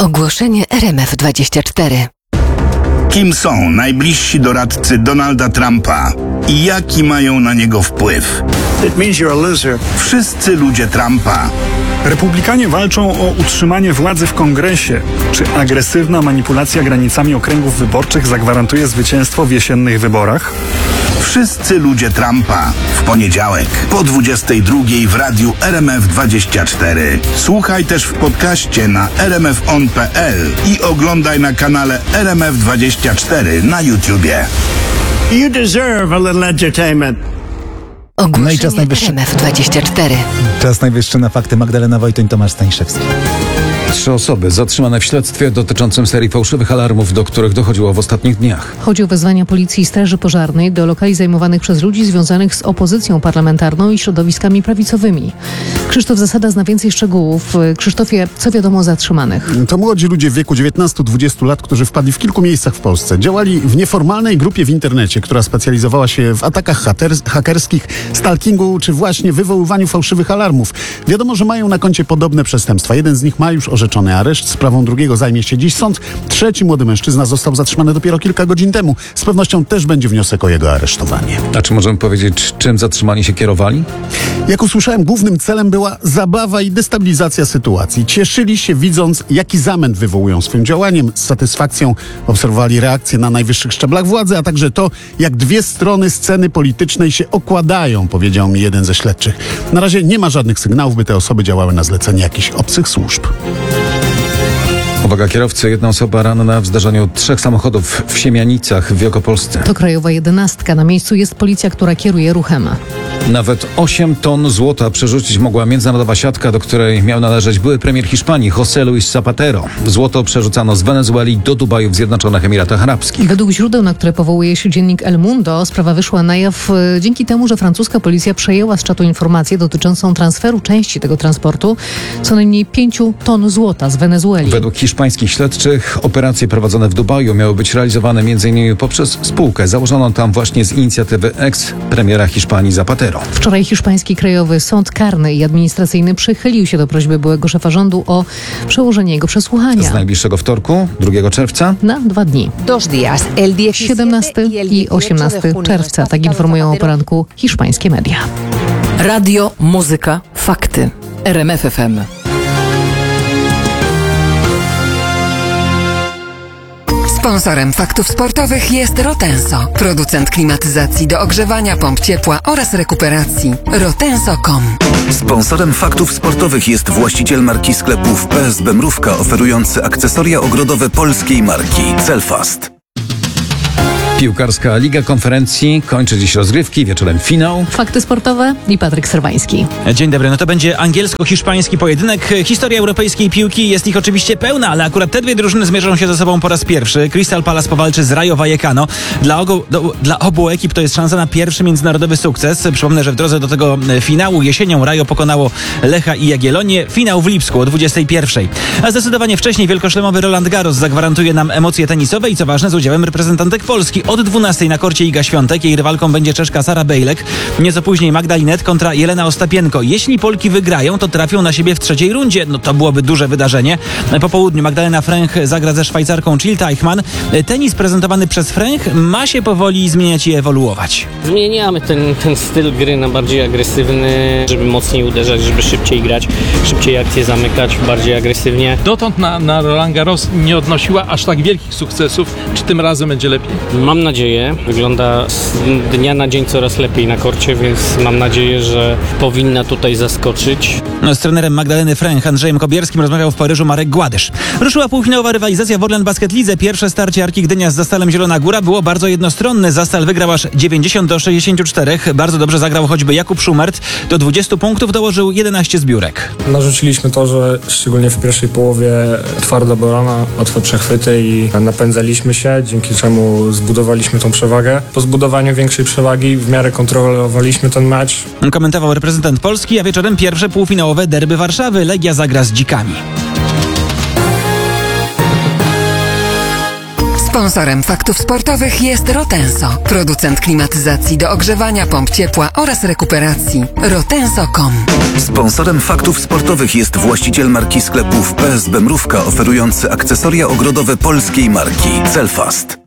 Ogłoszenie RMF24. Kim są najbliżsi doradcy Donalda Trumpa i jaki mają na niego wpływ? Wszyscy ludzie Trumpa. Republikanie walczą o utrzymanie władzy w Kongresie. Czy agresywna manipulacja granicami okręgów wyborczych zagwarantuje zwycięstwo w jesiennych wyborach? Wszyscy ludzie Trumpa. W poniedziałek po 22:00 w radiu RMF24. Słuchaj też w podcaście na rmfon.pl i oglądaj na kanale RMF24 na YouTubie. You deserve a little entertainment. Ogłoszenie No i czas najwyższy. RMF24. Czas najwyższy na fakty. Magdalena Wojtoń, Tomasz Staniszewski. 3 osoby zatrzymane w śledztwie dotyczącym serii fałszywych alarmów, do których dochodziło w ostatnich dniach. Chodzi o wezwania Policji i Straży Pożarnej do lokali zajmowanych przez ludzi związanych z opozycją parlamentarną i środowiskami prawicowymi. Krzysztof Zasada zna więcej szczegółów. Krzysztofie, co wiadomo o zatrzymanych? To młodzi ludzie w wieku 19-20 lat, którzy wpadli w kilku miejscach w Polsce. Działali w nieformalnej grupie w internecie, która specjalizowała się w atakach hakerskich, stalkingu czy właśnie wywoływaniu fałszywych alarmów. Wiadomo, że mają na koncie podobne przestępstwa. Jeden z nich ma już orzeczony areszt, sprawą drugiego zajmie się dziś sąd. Trzeci młody mężczyzna został zatrzymany dopiero kilka godzin temu. Z pewnością też będzie wniosek o jego aresztowanie. A czy możemy powiedzieć, czym zatrzymani się kierowali? Jak usłyszałem, głównym celem była zabawa i destabilizacja sytuacji. Cieszyli się, widząc, jaki zamęt wywołują swym działaniem. Z satysfakcją obserwowali reakcje na najwyższych szczeblach władzy, a także to, jak dwie strony sceny politycznej się okładają, powiedział mi jeden ze śledczych. Na razie nie ma żadnych sygnałów, by te osoby działały na zlecenie jakichś obcych służb. Uwaga kierowcy, jedna osoba ranna w zdarzeniu 3 samochodów w Siemianicach w Wielkopolsce. To Krajowa 11. Na miejscu jest policja, która kieruje ruchem. Nawet 8 ton złota przerzucić mogła międzynarodowa siatka, do której miał należeć były premier Hiszpanii José Luis Zapatero. Złoto przerzucano z Wenezueli do Dubaju w Zjednoczonych Emiratach Arabskich. Według źródeł, na które powołuje się dziennik El Mundo, sprawa wyszła na jaw dzięki temu, że francuska policja przejęła z czatu informację dotyczącą transferu części tego transportu, co najmniej 5 ton złota z Wenezueli. Według hiszpańskich śledczych operacje prowadzone w Dubaju miały być realizowane m.in. poprzez spółkę założoną tam właśnie z inicjatywy eks-premiera Hiszpanii Zapatero. Wczoraj hiszpański Krajowy Sąd Karny i Administracyjny przychylił się do prośby byłego szefa rządu o przełożenie jego przesłuchania Z najbliższego wtorku, 2 czerwca, na 2 dni. 17 i 18 czerwca, tak informują o poranku hiszpańskie media. Radio, muzyka, fakty. RMF FM. Sponsorem faktów sportowych jest Rotenso, producent klimatyzacji do ogrzewania, pomp ciepła oraz rekuperacji. Rotenso.com. Sponsorem faktów sportowych jest właściciel marki sklepów PSB Mrówka, oferujący akcesoria ogrodowe polskiej marki Celfast. Piłkarska Liga Konferencji kończy dziś rozgrywki, wieczorem finał. Fakty sportowe i Patryk Serwański. Dzień dobry, no to będzie angielsko-hiszpański pojedynek. Historia europejskiej piłki jest ich oczywiście pełna, ale akurat te dwie drużyny zmierzą się ze sobą po raz pierwszy. Crystal Palace powalczy z Rayo Vallecano. Dla obu ekip to jest szansa na pierwszy międzynarodowy sukces. Przypomnę, że w drodze do tego finału jesienią Rayo pokonało Lecha i Jagiellonię. Finał w Lipsku o 21:00. A zdecydowanie wcześniej wielkoszlemowy Roland Garros zagwarantuje nam emocje tenisowe i co ważne z udziałem reprezentantek Polski. Od 12:00 na korcie Iga Świątek. Jej rywalką będzie Czeszka Sara Bejlek. Nieco później Magda Linette kontra Jelena Ostapienko. Jeśli Polki wygrają, to trafią na siebie w trzeciej rundzie. No to byłoby duże wydarzenie. Po południu Magdalena Fręch zagra ze Szwajcarką Jill Teichmann. Tenis prezentowany przez Fręch ma się powoli zmieniać i ewoluować. Zmieniamy ten styl gry na bardziej agresywny, żeby mocniej uderzać, żeby szybciej grać, szybciej akcje zamykać, bardziej agresywnie. Dotąd na Roland Garros nie odnosiła aż tak wielkich sukcesów. Czy tym razem będzie lepiej? Mam nadzieję. Wygląda z dnia na dzień coraz lepiej na korcie, więc mam nadzieję, że powinna tutaj zaskoczyć. Z trenerem Magdaleny Fręch, Andrzejem Kobierskim, rozmawiał w Paryżu Marek Gładysz. Ruszyła półfinałowa rywalizacja w Orlen Basket Lidze. Pierwsze starcie Arki Gdynia z Zastalem Zielona Góra było bardzo jednostronne. Zastal wygrał aż 90-64. Bardzo dobrze zagrał choćby Jakub Szumert. Do 20 punktów dołożył 11 zbiórek. Narzuciliśmy to, że szczególnie w pierwszej połowie twarda obrona, łatwe przechwyty i napędzaliśmy się, dzięki czemu zbudowaliśmy tą przewagę. Po zbudowaniu większej przewagi w miarę kontrolowaliśmy ten mecz. Komentował reprezentant Polski, a wieczorem pierwsze półfinałowe derby Warszawy. Legia zagra z Dzikami. Sponsorem faktów sportowych jest Rotenso, producent klimatyzacji do ogrzewania, pomp ciepła oraz rekuperacji. Rotenso.com. Sponsorem faktów sportowych jest właściciel marki sklepów PSB Mrówka, oferujący akcesoria ogrodowe polskiej marki Celfast.